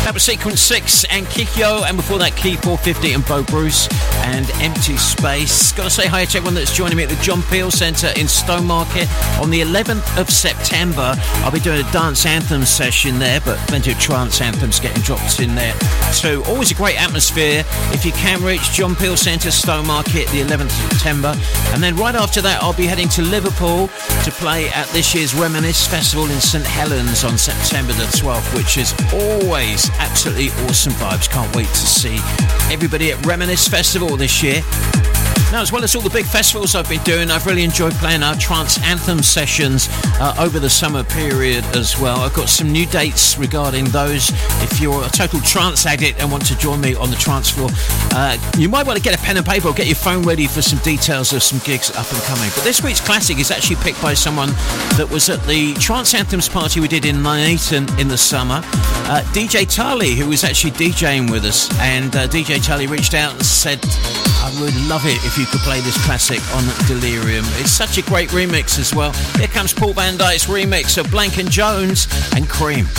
That was Sequence 6 and Kikyo, and before that Key 450 and Bo Bruce and Empty Space. Gotta say hi to everyone that's joining me at the John Peel Centre in Stowmarket on the 11th of September. I'll be doing a dance anthem session there, but plenty of trance anthems getting dropped in there too. Always a great atmosphere. If you can reach John Peel Centre, Stowmarket, the 11th of September. And then right after that, I'll be heading to Liverpool to play at this year's Reminisce Festival in St Helens on September the 12th, which is always absolutely awesome vibes. Can't wait to see everybody at Reminisce Festival this year. Now, as well as all the big festivals I've been doing, I've really enjoyed playing our trance anthem sessions over the summer period as well. I've got some new dates regarding those. If you're a total trance addict and want to join me on the trance floor, you might want to get a pen and paper or get your phone ready for some details of some gigs up and coming. But this week's classic is actually picked by someone that was at the trance anthems party we did in Nuneaton in the summer. DJ Tali, who was actually DJing with us, and DJ Tali reached out and said, I would love it if you could play this classic on Delirium. It's such a great remix as well. Here comes Paul Van Dyk's remix of Blank & Jones and Cream.